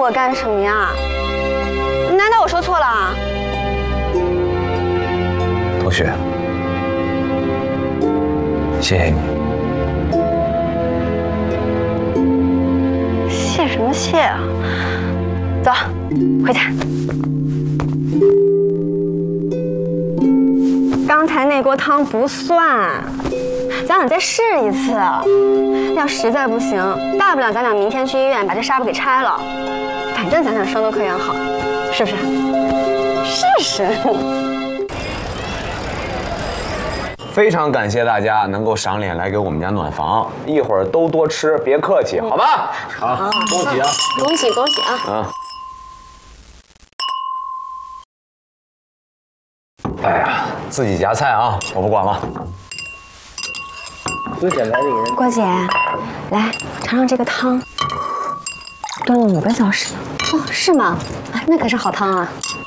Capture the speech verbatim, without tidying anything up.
我干什么呀？难道我说错了？ 同学，谢谢你。 谢什么谢啊？走，回家。刚才那锅汤不算，咱俩再试一次。要实在不行，大不了咱俩明天去医院把这纱布给拆了，反正咱俩伤都可以养好，是不是？试试。 非常感谢大家能够赏脸来给我们家暖房，一会儿都多吃，别客气，好吧？好，恭喜啊！ 恭喜恭喜啊！ 啊！哎呀，自己夹菜啊，我不管了。 最简单的人。 郭姐，来尝尝这个汤，炖了五个小时。哦，是吗？啊，那可是好汤啊。